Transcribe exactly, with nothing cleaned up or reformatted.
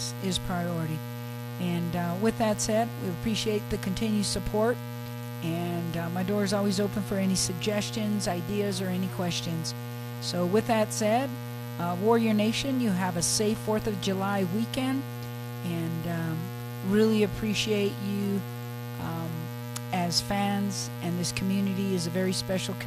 is, is priority. And uh, with that said, we appreciate the continued support. And uh, my door is always open for any suggestions, ideas, or any questions. So with that said, uh, Warrior Nation, you have a safe fourth of July weekend. And um, really appreciate you um, as fans. And this community is a very special community.